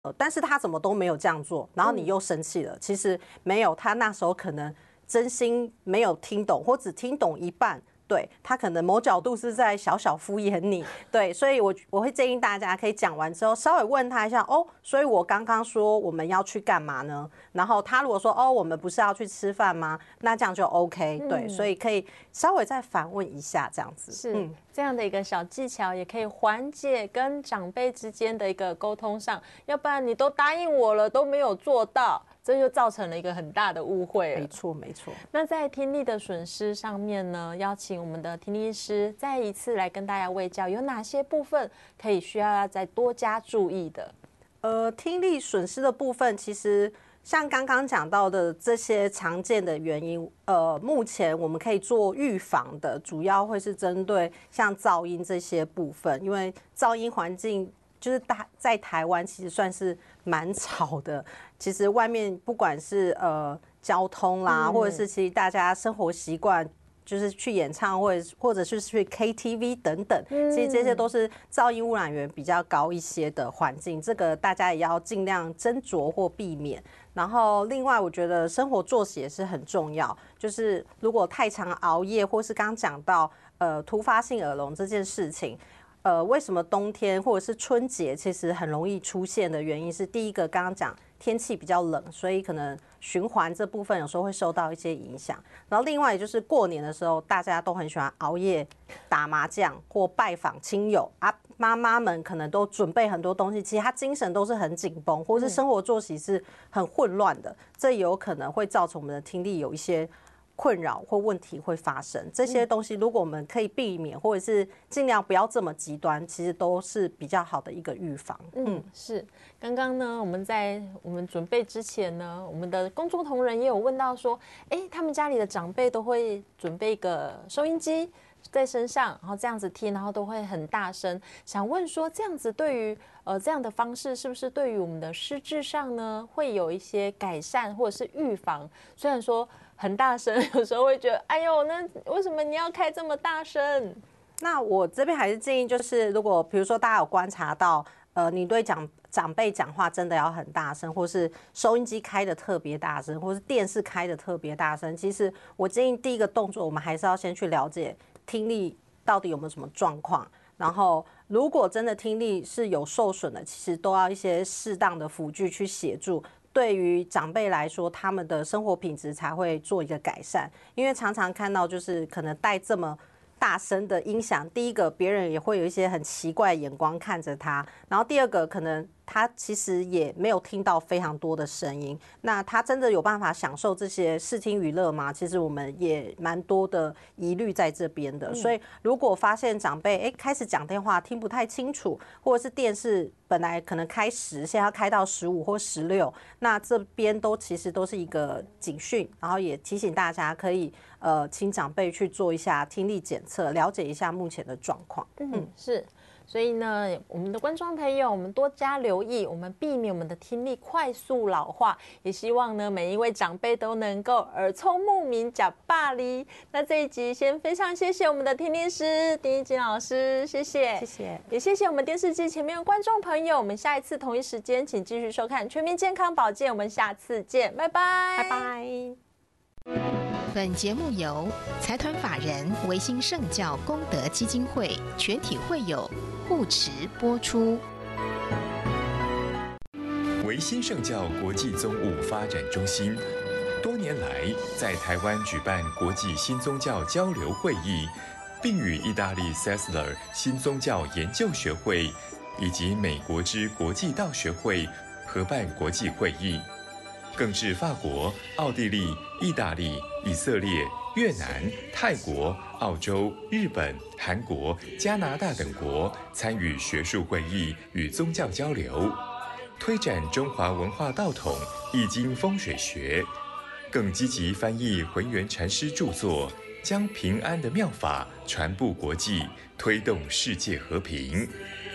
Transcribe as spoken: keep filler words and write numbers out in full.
呃，但是他怎么都没有这样做，然后你又生气了。其实没有，他那时候可能真心没有听懂，或只听懂一半。对，他可能某角度是在小小敷衍你，对，所以我我会建议大家可以讲完之后稍微问他一下，哦，所以我刚刚说我们要去干嘛呢？然后他如果说哦，我们不是要去吃饭吗？那这样就 OK， 对，所以可以稍微再反问一下这样子， 是、嗯、这样的一个小技巧，也可以缓解跟长辈之间的一个沟通上，要不然你都答应我了都没有做到。这就造成了一个很大的误会了。 没错，没错。 那在听力的损失上面呢，邀请我们的听力师再一次来跟大家卫教，有哪些部分可以需要再多加注意的？ 呃，听力损失的部分，其实像刚刚讲到的这些常见的原因，呃，目前我们可以做预防的，主要会是针对像噪音这些部分，因为噪音环境。就是大在台湾其实算是蛮吵的，其实外面不管是呃交通啦，嗯、或者是其实大家生活习惯，就是去演唱会或者是去 K T V 等等，其实这些都是噪音污染源比较高一些的环境，这个大家也要尽量斟酌或避免。然后另外我觉得生活作息也是很重要，就是如果太常熬夜，或是刚刚讲到呃突发性耳聋这件事情。呃，为什么冬天或者是春节其实很容易出现的原因是，第一个刚刚讲天气比较冷，所以可能循环这部分有时候会受到一些影响。然后另外也就是过年的时候，大家都很喜欢熬夜打麻将或拜访亲友啊，妈妈们可能都准备很多东西，其实她精神都是很紧绷，或是生活作息是很混乱的，这有可能会造成我们的听力有一些。困扰或问题会发生，这些东西如果我们可以避免，或者是尽量不要这么极端，其实都是比较好的一个预防。 嗯，是。刚刚呢，我们在我们准备之前呢，我们的工作同仁也有问到说，哎，他们家里的长辈都会准备一个收音机在身上，然后这样子听，然后都会很大声。想问说，这样子对于呃这样的方式，是不是对于我们的失智上呢，会有一些改善或者是预防？虽然说。很大声，有时候会觉得，哎呦，那为什么你要开这么大声？ 那我这边还是建议，就是如果比如说大家有观察到，呃，你对长长辈讲话真的要很大声，或是收音机开的特别大声，或是电视开的特别大声，其实我建议第一个动作，我们还是要先去了解听力到底有没有什么状况。然后，如果真的听力是有受损的，其实都要一些适当的辅具去协助。对于长辈来说，他们的生活品质才会做一个改善。因为常常看到，就是可能带这么大声的音响，第一个别人也会有一些很奇怪的眼光看着他，然后第二个可能他其实也没有听到非常多的声音，那他真的有办法享受这些视听娱乐吗？其实我们也蛮多的疑虑在这边的。所以如果发现长辈哎开始讲电话听不太清楚，或者是电视本来可能开十，现在要开到十五或十六，那这边都其实都是一个警讯，然后也提醒大家可以呃请长辈去做一下听力检测，了解一下目前的状况。 嗯，是。所以呢，我们的观众朋友，我们多加留意，我们避免我们的听力快速老化，也希望呢每一位长辈都能够耳聪目明，假霸哩。那这一集先非常谢谢我们的听力师丁一锦老师，谢谢， 谢谢， 也谢谢我们电视机前面的观众朋友。我们下一次同一时间，请继续收看《全民健康保健》，我们下次见，拜拜， 拜拜。 本节目由财团法人维新圣教功德基金会全体会友护持播出。 维新圣教国际宗务发展中心多年来在台湾举办国际新宗教交流会议，并与意大利 Sessler 新宗教研究学会以及美国之国际道学会合办国际会议，更至法国、奥地利、意大利、以色列、越南、泰国、澳洲、日本、韩国、加拿大等国参与学术会议与宗教交流，推展中华文化道统、易经风水学，更积极翻译浑元禅师著作，将平安的妙法传布国际，推动世界和平。